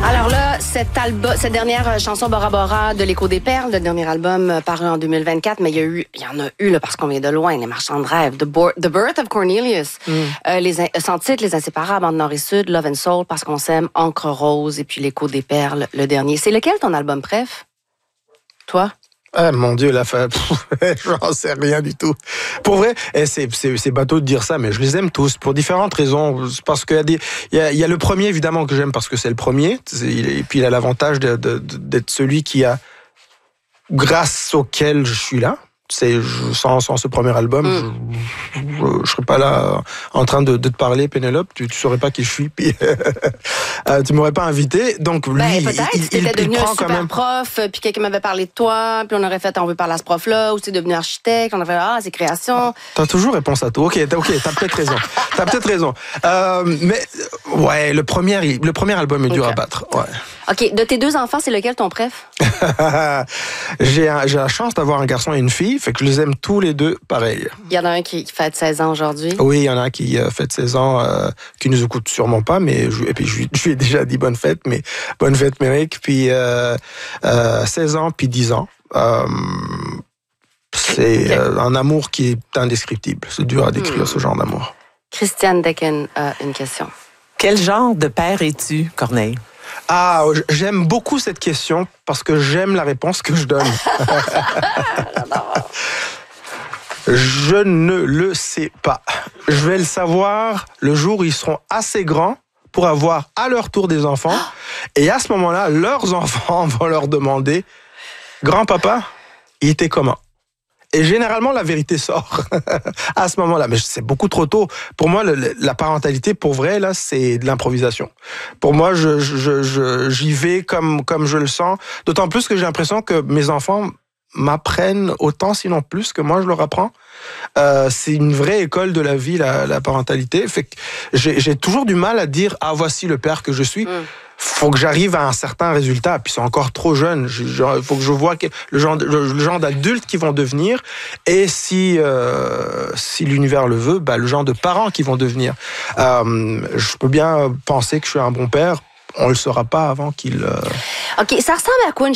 Alors là, cette dernière chanson Bora Bora de l'Écho des Perles, le dernier album paru en 2024, mais il y en a eu là, parce qu'on vient de loin, Les Marchands de rêve, The Birth of Cornelius, sans titre, Les Inséparables, Entre Nord et Sud, Love and Soul, Parce qu'on s'aime, Encre Rose, et puis l'Écho des Perles, le dernier. C'est lequel ton album préf? Toi? Ah, mon Dieu, j'en sais rien du tout. Pour vrai, c'est bateau de dire ça, mais je les aime tous pour différentes raisons. Parce qu'il y a le premier, évidemment, que j'aime parce que c'est le premier. Et puis il a l'avantage d'être celui grâce auquel je suis là. Sans ce premier album, je serais pas là en train de te parler, Pénélope. Tu saurais pas qui je suis, puis tu m'aurais pas invité. Donc lui, il devenu prend un super quand même prof, puis quelqu'un m'avait parlé de toi, puis on aurait fait, on veut parler à ce prof-là, ou c'est devenu architecte, on aurait fait, ses créations. T'as toujours réponse à tout. Ok, t'as peut-être raison. Mais ouais, le premier album est dur à battre. Ouais. Ok, de tes 2 enfants, c'est lequel ton préf? J'ai la chance d'avoir un garçon et une fille, fait que je les aime tous les deux pareil. Il y en a un qui fête 16 ans aujourd'hui. Oui, il y en a un qui fête 16 ans, qui nous écoute sûrement pas, mais je lui ai déjà dit bonne fête, Méric, puis 16 ans, puis 10 ans. C'est un amour qui est indescriptible. C'est dur à décrire, ce genre d'amour. Christiane Decken a une question. Quel genre de père es-tu, Corneille? Ah, j'aime beaucoup cette question parce que j'aime la réponse que je donne. Je ne le sais pas. Je vais le savoir le jour où ils seront assez grands pour avoir à leur tour des enfants. Et à ce moment-là, leurs enfants vont leur demander « Grand-papa, il était comment ?» Et généralement, la vérité sort à ce moment-là. Mais c'est beaucoup trop tôt. Pour moi, la parentalité, pour vrai, là, c'est de l'improvisation. Pour moi, j'y vais comme je le sens. D'autant plus que j'ai l'impression que mes enfants m'apprennent autant, sinon plus, que moi, je leur apprends. C'est une vraie école de la vie, la parentalité. Fait que j'ai toujours du mal à dire « Ah, voici le père que je suis ». Faut que j'arrive à un certain résultat, puis c'est encore trop jeune. Il faut que je vois le genre d'adultes qu'ils vont devenir, et si l'univers le veut, le genre de parents qu'ils vont devenir. Je peux bien penser que je suis un bon père. On le saura pas avant qu'il... OK, ça ressemble à quoi une